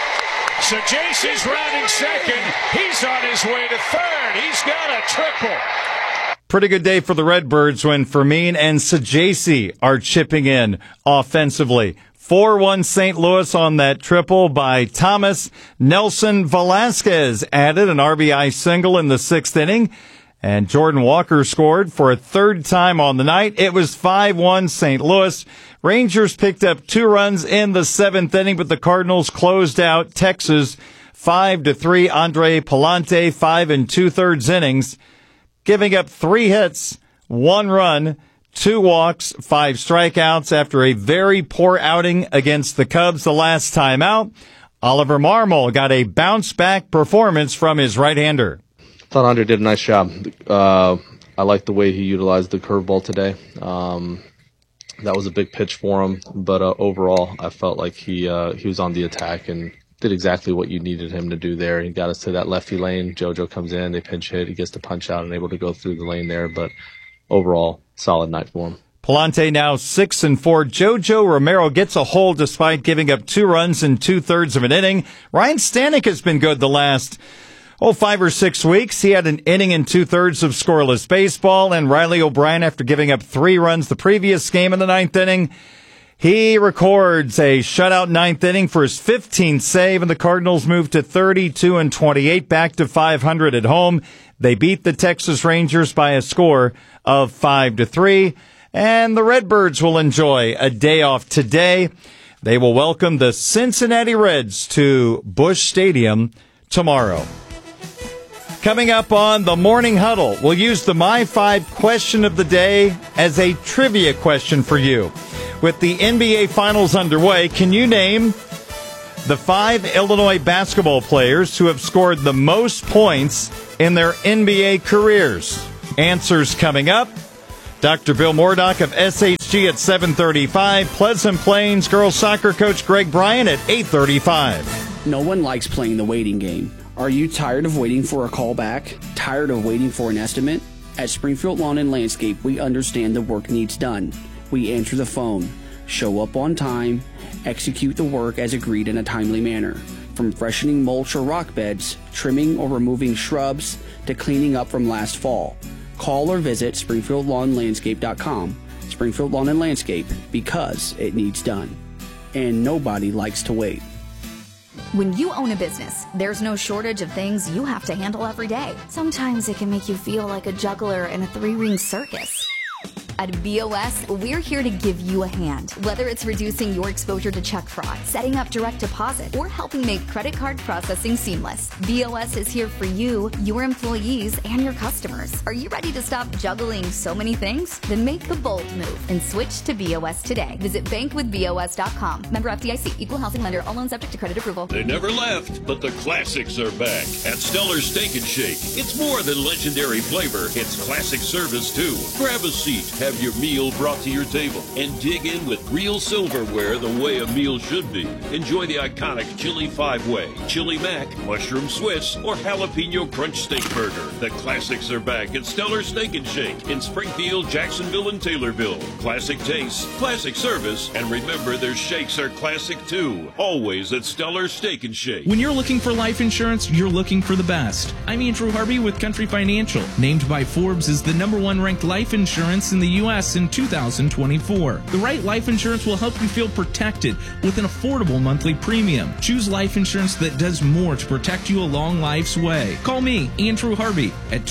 Saggese's rounding second. He's on his way to third. He's got a triple. Pretty good day for the Redbirds when Fermin and Saggese are chipping in offensively. 4-1 St. Louis on that triple by Thomas. Nelson Velasquez added an RBI single in the 6th inning. And Jordan Walker scored for a 3rd time on the night. It was 5-1 St. Louis. Rangers picked up 2 runs in the 7th inning, but the Cardinals closed out Texas 5-3. Andre Pallante, 5 2/3 innings, giving up 3 hits, 1 run, 2 walks, 5 strikeouts after a very poor outing against the Cubs the last time out. Oliver Marmol got a bounce-back performance from his right-hander. I thought Andre did a nice job. I like the way he utilized the curveball today. That was a big pitch for him, but overall, I felt like he was on the attack and did exactly what you needed him to do there. He got us to that lefty lane. JoJo comes in, they pinch hit, he gets to punch out and able to go through the lane there. But overall, solid night for him. Pallante now 6-4. JoJo Romero gets a hole despite giving up 2 runs in 2/3 of an inning. Ryan Stanek has been good the last 5 or 6 weeks. He had an inning and 2/3 of scoreless baseball, and Riley O'Brien, after giving up 3 runs the previous game in the 9th inning, he records a shutout 9th inning for his 15th save, and the Cardinals move to 32-28, back to 500 at home. They beat the Texas Rangers by a score of 5-3. And the Redbirds will enjoy a day off today. They will welcome the Cincinnati Reds to Busch Stadium tomorrow. Coming up on the Morning Huddle, we'll use the My 5 question of the day as a trivia question for you. With the NBA Finals underway, can you name the 5 Illinois basketball players who have scored the most points in their NBA careers? Answers coming up. Dr. Bill Mordock of SHG at 7:35. Pleasant Plains girls soccer coach Greg Bryan at 8:35. No one likes playing the waiting game. Are you tired of waiting for a call back? Tired of waiting for an estimate? At Springfield Lawn and Landscape, we understand the work needs done. We answer the phone, show up on time, execute the work as agreed in a timely manner. From freshening mulch or rock beds, trimming or removing shrubs, to cleaning up from last fall. Call or visit SpringfieldLawnLandscape.com. Springfield Lawn and Landscape, because it needs done. And nobody likes to wait. When you own a business, there's no shortage of things you have to handle every day. Sometimes it can make you feel like a juggler in a 3-ring circus. At BOS, we're here to give you a hand. Whether it's reducing your exposure to check fraud, setting up direct deposit, or helping make credit card processing seamless, BOS is here for you, your employees, and your customers. Are you ready to stop juggling so many things? Then make the bold move and switch to BOS today. Visit bankwithbos.com. Member FDIC, equal housing lender, all loans subject to credit approval. They never left, but the classics are back at Stellar Steak and Shake. It's more than legendary flavor, it's classic service too. Grab a seat, have your meal brought to your table, and dig in with real silverware the way a meal should be. Enjoy the iconic Chili 5-Way, Chili Mac, Mushroom Swiss, or Jalapeno Crunch Steak Burger. The classics are back at Stellar Steak and Shake in Springfield, Jacksonville, and Taylorville. Classic taste, classic service, and remember their shakes are classic too. Always at Stellar Steak and Shake. When you're looking for life insurance, you're looking for the best. I'm Andrew Harvey with Country Financial, named by Forbes as the #1 ranked life insurance in the U.S. in 2024. The right life insurance will help you feel protected with an affordable monthly premium. Choose life insurance that does more to protect you along life's way. Call me, Andrew Harvey, at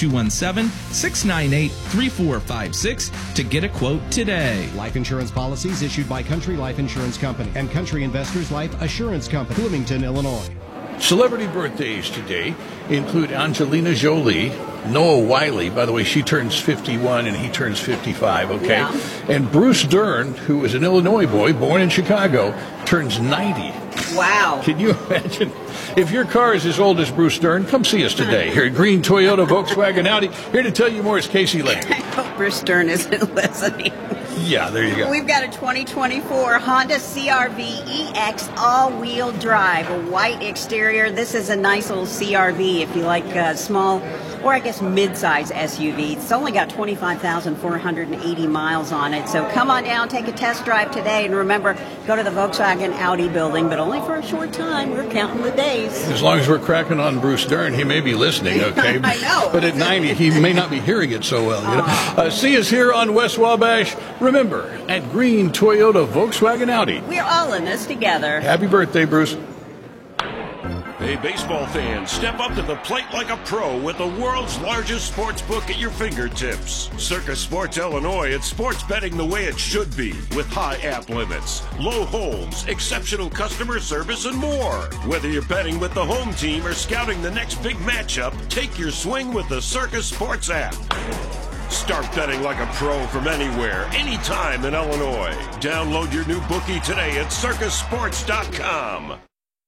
217-698-3456 to get a quote today. Life insurance policies issued by Country Life Insurance Company and Country Investors Life Assurance Company, Bloomington, Illinois. Celebrity birthdays today include Angelina Jolie, Noah Wiley, by the way, she turns 51 and he turns 55, okay? Yeah. And Bruce Dern, who is an Illinois boy born in Chicago, turns 90. Wow. Can you imagine? If your car is as old as Bruce Dern, come see us today here at Green Toyota Volkswagen Audi. Here to tell you more is Casey Lane. I hope Bruce Dern isn't listening. Yeah, there you go. We've got a 2024 Honda CR-V EX all-wheel drive, a white exterior. This is a nice little CR-V if you like small, or I guess mid-size SUV. It's only got 25,480 miles on it. So come on down, take a test drive today, and remember, go to the Volkswagen Audi building, but only for a short time. We're counting the days. As long as we're cracking on Bruce Dern, he may be listening, okay? I know. But at 90, he may not be hearing it so well. You know? See us here on West Wabash. Remember, at Green Toyota Volkswagen Audi. We're all in this together. Happy birthday, Bruce. Hey, baseball fans, step up to the plate like a pro with the world's largest sports book at your fingertips. Circus Sports Illinois, it's sports betting the way it should be, with high app limits, low holds, exceptional customer service, and more. Whether you're betting with the home team or scouting the next big matchup, take your swing with the Circus Sports app. Start betting like a pro from anywhere, anytime in Illinois. Download your new bookie today at circusports.com.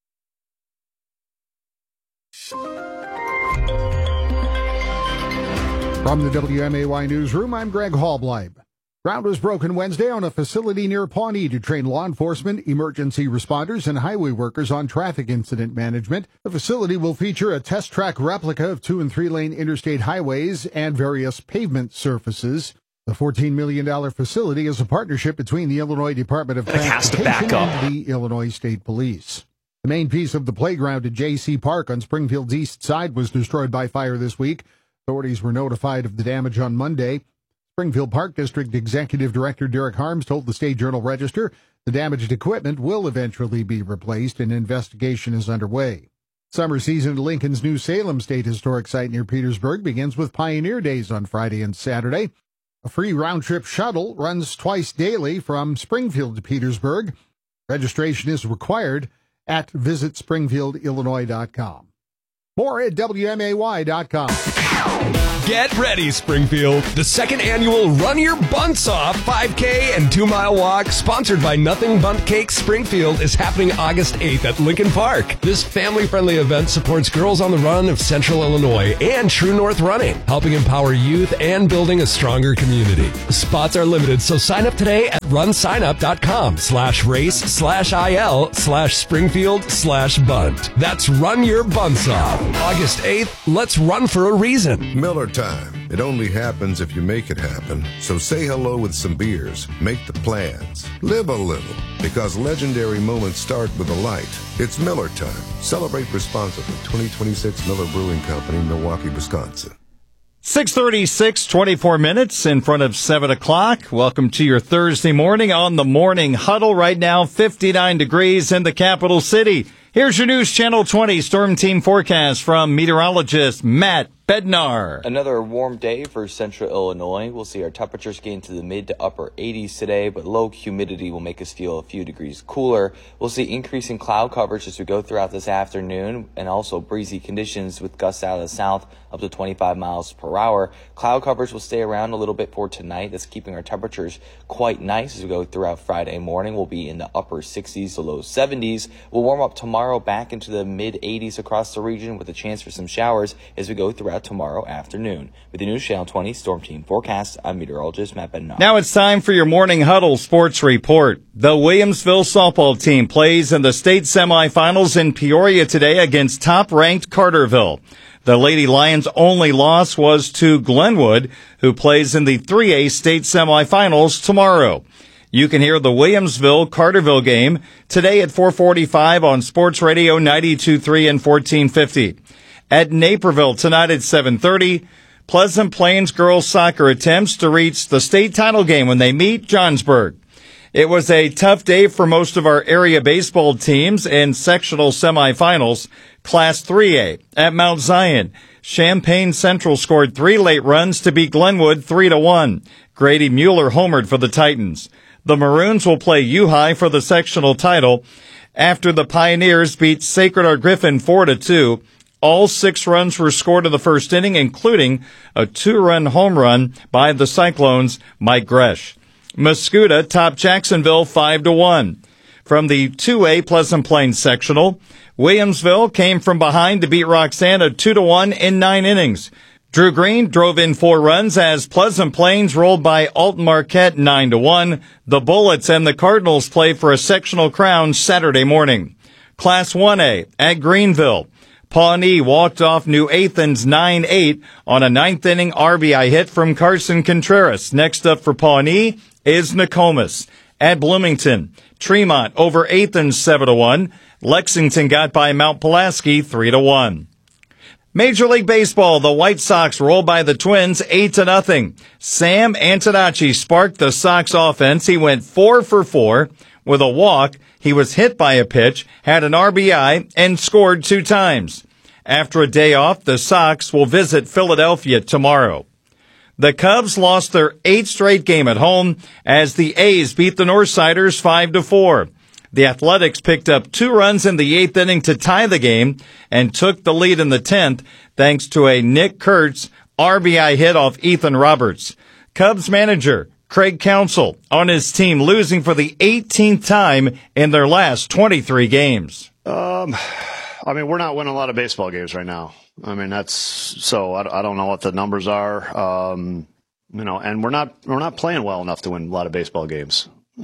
From the WMAY newsroom, I'm Greg Hallbleib. Ground was broken Wednesday on a facility near Pawnee to train law enforcement, emergency responders, and highway workers on traffic incident management. The facility will feature a test track replica of 2- and 3-lane interstate highways and various pavement surfaces. The $14 million facility is a partnership between the Illinois Department of Transportation and the Illinois State Police. The main piece of the playground at J.C. Park on Springfield's east side was destroyed by fire this week. Authorities were notified of the damage on Monday. Springfield Park District Executive Director Derek Harms told the State Journal-Register the damaged equipment will eventually be replaced and an investigation is underway. Summer season at Lincoln's New Salem State Historic Site near Petersburg begins with Pioneer Days on Friday and Saturday. A free round-trip shuttle runs twice daily from Springfield to Petersburg. Registration is required at visitspringfieldillinois.com. More at WMAY.com. Get ready, Springfield. The second annual Run Your Bunts Off 5K and 2-mile walk, sponsored by Nothing Bundt Cakes Springfield, is happening August 8th at Lincoln Park. This family-friendly event supports Girls on the Run of Central Illinois and True North Running, helping empower youth and building a stronger community. Spots are limited, so sign up today at runsignup.com/race/IL/Springfield/Bunt. That's Run Your Bunts Off. August 8th, let's run for a reason. Miller time. It only happens if you make it happen. So say hello with some beers. Make the plans. Live a little. Because legendary moments start with a light. It's Miller time. Celebrate responsibly. 2026 Miller Brewing Company, Milwaukee, Wisconsin. 6:36, 24 minutes in front of 7 o'clock. Welcome to your Thursday morning on the Morning Huddle. Right now, 59 degrees in the capital city. Here's your News Channel 20 Storm Team forecast from meteorologist Matt Bednar. Another warm day for central Illinois. We'll see our temperatures get into the mid to upper 80s today, but low humidity will make us feel a few degrees cooler. We'll see increasing cloud coverage as we go throughout this afternoon, and also breezy conditions with gusts out of the south up to 25 miles per hour. Cloud coverage will stay around a little bit for tonight. That's keeping our temperatures quite nice as we go throughout Friday morning. We'll be in the upper 60s to low 70s. We'll warm up tomorrow back into the mid 80s across the region with a chance for some showers as we go throughout tomorrow afternoon. With the News Channel 20 Storm Team forecast, I'm meteorologist Matt Bednar. Now it's time for your Morning Huddle Sports Report. The Williamsville softball team plays in the state semifinals in Peoria today against top-ranked Carterville. The Lady Lions' only loss was to Glenwood, who plays in the 3A state semifinals tomorrow. You can hear the Williamsville-Carterville game today at 4:45 on Sports Radio 92.3 and 1450. At Naperville tonight at 7:30, Pleasant Plains girls soccer attempts to reach the state title game when they meet Johnsburg. It was a tough day for most of our area baseball teams in sectional semifinals. Class 3A at Mount Zion, Champaign Central scored 3 late runs to beat Glenwood 3-1. Grady Mueller homered for the Titans. The Maroons will play U-High for the sectional title after the Pioneers beat Sacred Heart Griffin 4-2. All 6 runs were scored in the first inning, including a 2-run home run by the Cyclones' Mike Gresh. Mascoutah topped Jacksonville 5-1. From the 2A Pleasant Plains sectional, Williamsville came from behind to beat Roxana 2-1 in 9 innings. Drew Green drove in 4 runs as Pleasant Plains rolled by Alton Marquette 9-1. The Bullets and the Cardinals play for a sectional crown Saturday morning. Class 1A at Greenville, Pawnee walked off New Athens 9-8 on a 9th inning RBI hit from Carson Contreras. Next up for Pawnee is Nokomis. At Bloomington, Tremont over Athens 7-1. Lexington got by Mount Pulaski 3-1. Major League Baseball, the White Sox rolled by the Twins 8-0. Sam Antonacci sparked the Sox offense. He went 4 for 4 with a walk. He was hit by a pitch, had an RBI, and scored 2 times. After a day off, the Sox will visit Philadelphia tomorrow. The Cubs lost their 8th straight game at home as the A's beat the Northsiders 5-4. The Athletics picked up 2 runs in the 8th inning to tie the game and took the lead in the 10th thanks to a Nick Kurtz RBI hit off Ethan Roberts. Cubs manager Craig Counsell on his team losing for the 18th time in their last 23 games. I mean, we're not winning a lot of baseball games right now. I mean, that's so I don't know what the numbers are. And we're not playing well enough to win a lot of baseball games. You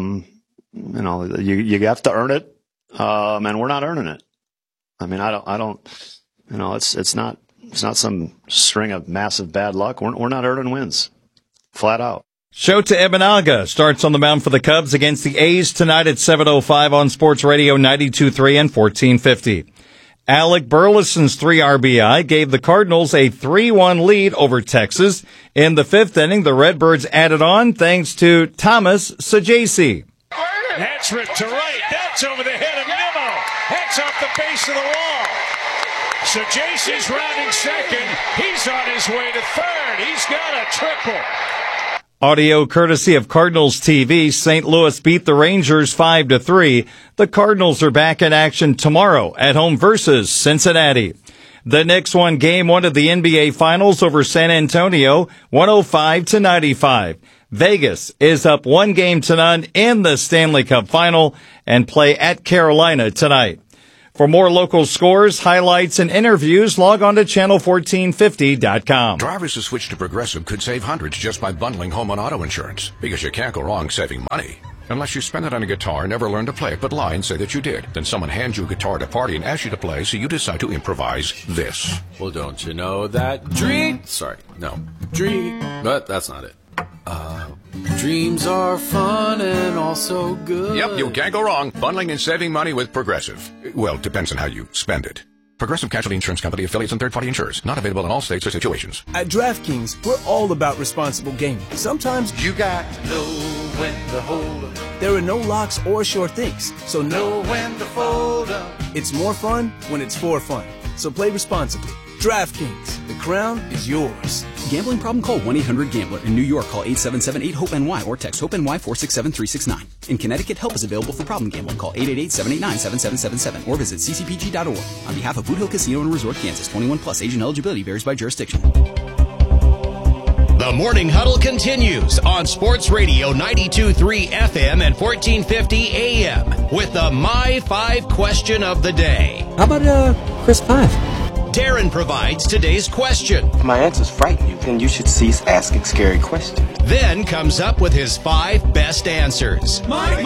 have to earn it. And we're not earning it. I mean, I don't, it's not some string of massive bad luck. We're not earning wins. Flat out. Shota Imanaga starts on the mound for the Cubs against the A's tonight at 7:05 on Sports Radio 92.3 and 1450. Alec Burleson's 3 RBI gave the Cardinals a 3-1 lead over Texas. In the 5th inning, the Redbirds added on thanks to Thomas Sajasi. That's ripped to right. That's over the head of Nimmo. That's off the base of the wall. So Jason's rounding second. He's on his way to third. He's got a triple. Audio courtesy of Cardinals TV. St. Louis beat the Rangers 5-3. The Cardinals are back in action tomorrow at home versus Cincinnati. The Knicks won Game 1 of the NBA Finals over San Antonio, 105-95. Vegas is up 1-0 in the Stanley Cup Final and play at Carolina tonight. For more local scores, highlights, and interviews, log on to channel1450.com. Drivers who switch to Progressive could save hundreds just by bundling home and auto insurance, because you can't go wrong saving money. Unless you spend it on a guitar and never learn to play it, but lie and say that you did. Then someone hands you a guitar at a party and asks you to play, so you decide to improvise this. Well, don't you know that but that's not it. Dreams are fun and also good. Yep, you can't go wrong bundling and saving money with Progressive. Well, depends on how you spend it. Progressive Casualty Insurance Company, affiliates, and third-party insurers. Not available in all states or situations. At DraftKings, we're all about responsible gaming. Sometimes you got to know when to hold up. There are no locks or sure things, so know when to fold up. It's more fun when it's for fun. So play responsibly. DraftKings, the crown is yours. Gambling problem? Call 1-800-GAMBLER. In New York, call 877-8-HOPE-NY or text HOPE-NY 467-369. In Connecticut, help is available for problem gambling. Call 888-789-7777 or visit ccpg.org. On behalf of Boot Hill Casino and Resort, Kansas, 21 plus, age and eligibility varies by jurisdiction. The Morning Huddle continues on Sports Radio 92.3 FM and 1450 AM with the My 5 question of the day. How about Chris 5? Darren provides today's question. If my answers frighten you, then you should cease asking scary questions. Then comes up with his 5 best answers.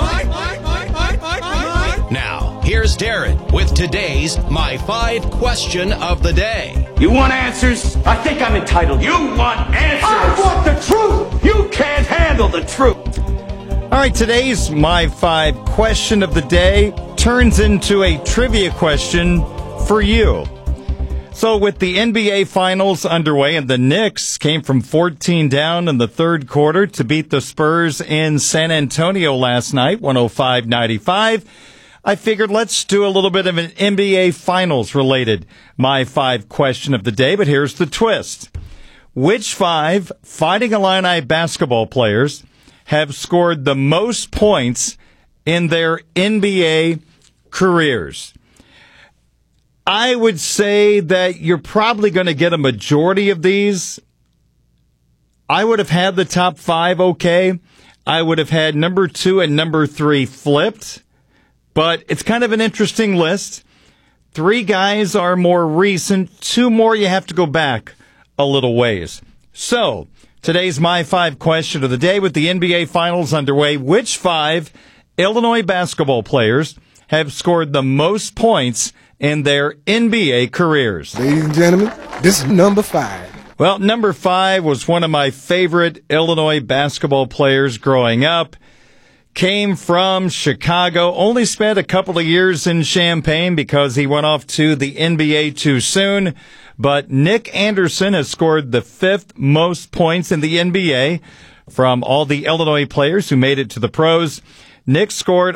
Now, here's Darren with today's My 5 question of the day. You want answers? I think I'm entitled. You want answers? I want the truth. You can't handle the truth. All right, today's My 5 question of the day turns into a trivia question for you. So with the NBA Finals underway, and the Knicks came from 14 down in the third quarter to beat the Spurs in San Antonio last night, 105-95, I figured let's do a little bit of an NBA Finals related My 5 question of the day, but here's the twist. Which 5 Fighting Illini basketball players have scored the most points in their NBA careers? I would say that you're probably going to get a majority of these. I would have had the top 5 okay. I would have had number 2 and number 3 flipped. But it's kind of an interesting list. 3 guys are more recent. 2 more you have to go back a little ways. So, today's My 5 question of the day with the NBA Finals underway. Which 5 Illinois basketball players have scored the most points in their NBA careers? Ladies and gentlemen, this is number 5. Well, number 5 was one of my favorite Illinois basketball players growing up. Came from Chicago, only spent a couple of years in Champaign because he went off to the NBA too soon. But Nick Anderson has scored the 5th most points in the NBA from all the Illinois players who made it to the pros. Nick scored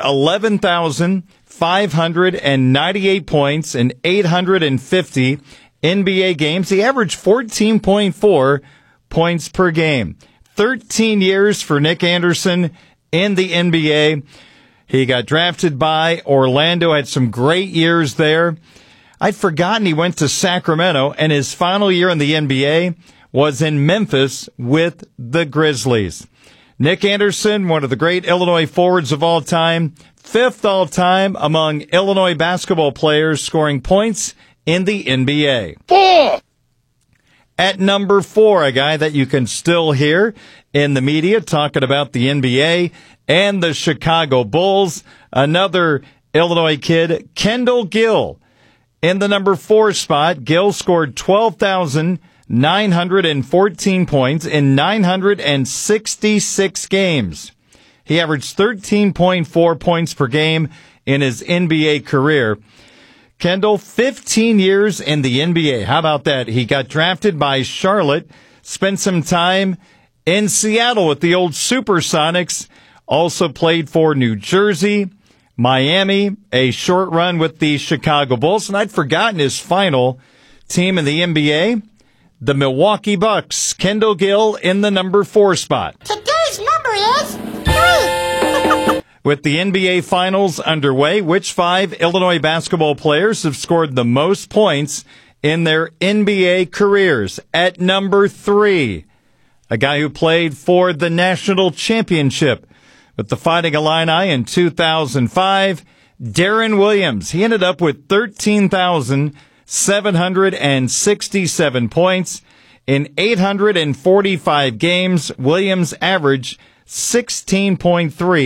11,598 points in 850 NBA games. He averaged 14.4 points per game. 13 years for Nick Anderson in the NBA. He got drafted by Orlando, had some great years there. I'd forgotten he went to Sacramento, and his final year in the NBA was in Memphis with the Grizzlies. Nick Anderson, one of the great Illinois forwards of all time, 5th all time among Illinois basketball players scoring points in the NBA. 4! At number 4, a guy that you can still hear in the media talking about the NBA and the Chicago Bulls, another Illinois kid, Kendall Gill. In the number 4 spot, Gill scored 12,914 points in 966 games. He averaged 13.4 points per game in his NBA career. Kendall, 15 years in the NBA. How about that? He got drafted by Charlotte, spent some time in Seattle with the old Supersonics, also played for New Jersey, Miami, a short run with the Chicago Bulls, and I'd forgotten his final team in the NBA, the Milwaukee Bucks. Kendall Gill in the number 4 spot. Today's number is 3. With the NBA Finals underway, which 5 Illinois basketball players have scored the most points in their NBA careers? At number 3, a guy who played for the national championship with the Fighting Illini in 2005, Darren Williams. He ended up with 13,767 points in 845 games. Williams averaged 16.3